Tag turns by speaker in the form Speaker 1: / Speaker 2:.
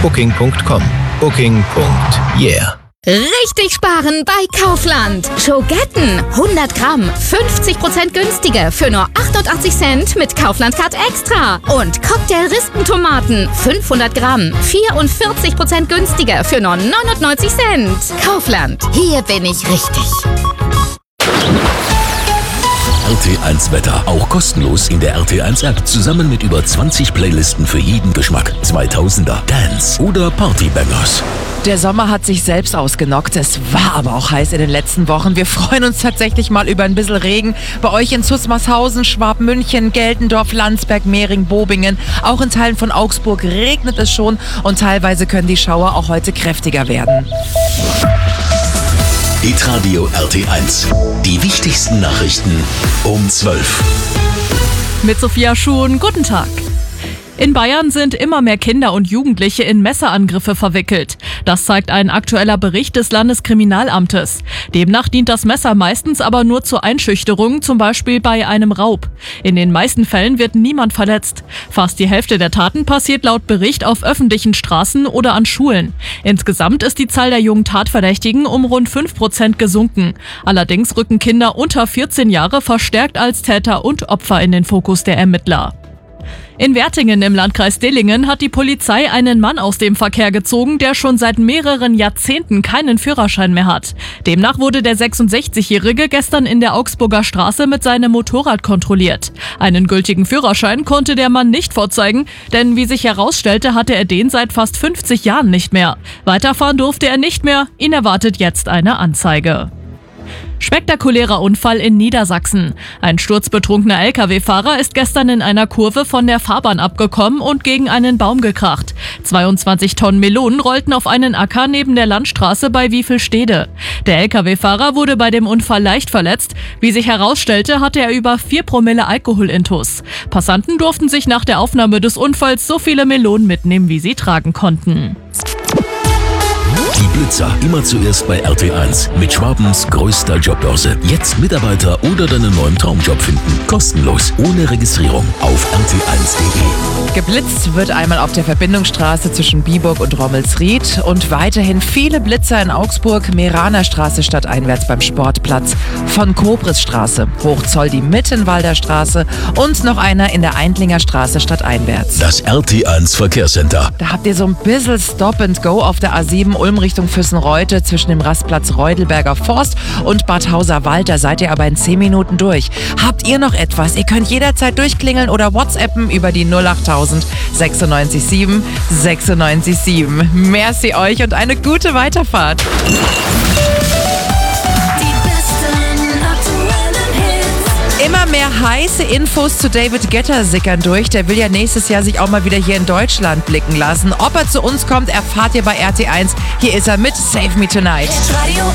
Speaker 1: Booking.com. Booking.yeah.
Speaker 2: Richtig sparen bei Kaufland. Schogetten 100 Gramm, 50% günstiger für nur 88 Cent mit Kaufland Card Extra. Und Cocktail-Rispentomaten 500 Gramm, 44% günstiger für nur 99 Cent. Kaufland, hier bin ich richtig.
Speaker 3: RT1 Wetter, auch kostenlos in der RT1 App, zusammen mit über 20 Playlisten für jeden Geschmack. 2000er, Dance oder Partybangers.
Speaker 4: Der Sommer hat sich selbst ausgenockt. Es war aber auch heiß in den letzten Wochen. Wir freuen uns tatsächlich mal über ein bisschen Regen. Bei euch in Zusmarshausen, Schwabmünchen, Geltendorf, Landsberg, Mehring, Bobingen. Auch in Teilen von Augsburg regnet es schon und teilweise können die Schauer auch heute kräftiger werden.
Speaker 3: Hitradio RT1. Die wichtigsten Nachrichten um 12.
Speaker 5: Mit Sophia Schuhn, guten Tag. In Bayern sind immer mehr Kinder und Jugendliche in Messerangriffe verwickelt. Das zeigt ein aktueller Bericht des Landeskriminalamtes. Demnach dient das Messer meistens aber nur zur Einschüchterung, zum Beispiel bei einem Raub. In den meisten Fällen wird niemand verletzt. Fast die Hälfte der Taten passiert laut Bericht auf öffentlichen Straßen oder an Schulen. Insgesamt ist die Zahl der jungen Tatverdächtigen um rund 5% gesunken. Allerdings rücken Kinder unter 14 Jahre verstärkt als Täter und Opfer in den Fokus der Ermittler. In Wertingen im Landkreis Dillingen hat die Polizei einen Mann aus dem Verkehr gezogen, der schon seit mehreren Jahrzehnten keinen Führerschein mehr hat. Demnach wurde der 66-Jährige gestern in der Augsburger Straße mit seinem Motorrad kontrolliert. Einen gültigen Führerschein konnte der Mann nicht vorzeigen, denn wie sich herausstellte, hatte er den seit fast 50 Jahren nicht mehr. Weiterfahren durfte er nicht mehr, ihn erwartet jetzt eine Anzeige. Spektakulärer Unfall in Niedersachsen. Ein sturzbetrunkener Lkw-Fahrer ist gestern in einer Kurve von der Fahrbahn abgekommen und gegen einen Baum gekracht. 22 Tonnen Melonen rollten auf einen Acker neben der Landstraße bei Wiefelstede. Der Lkw-Fahrer wurde bei dem Unfall leicht verletzt. Wie sich herausstellte, hatte er über 4 Promille Alkoholintus. Passanten durften sich nach der Aufnahme des Unfalls so viele Melonen mitnehmen, wie sie tragen konnten.
Speaker 3: Die Blitzer immer zuerst bei RT1 mit Schwabens größter Jobbörse. Jetzt Mitarbeiter oder deinen neuen Traumjob finden. Kostenlos, ohne Registrierung auf rt1.de.
Speaker 4: Geblitzt wird einmal auf der Verbindungsstraße zwischen Biburg und Rommelsried und weiterhin viele Blitzer in Augsburg, Meraner Straße stadteinwärts beim Sportplatz, von Kobrisstraße, Hochzoll die Mittenwalder Straße und noch einer in der Eindlinger Straße stadteinwärts.
Speaker 3: Das RT1 Verkehrscenter.
Speaker 4: Da habt ihr so ein bisschen Stop and Go auf der A7 Ulm Richtung Füssenreute zwischen dem Rastplatz Reudelberger Forst und Bad Hauser-Wald. Da seid ihr aber in 10 Minuten durch. Habt ihr noch etwas? Ihr könnt jederzeit durchklingeln oder WhatsAppen über die 08000 96 7 96 7. Merci euch und eine gute Weiterfahrt. Immer mehr heiße Infos zu David Guetta sickern durch. Der will ja nächstes Jahr sich auch mal wieder hier in Deutschland blicken lassen. Ob er zu uns kommt, erfahrt ihr bei RT1. Hier ist er mit Save Me Tonight.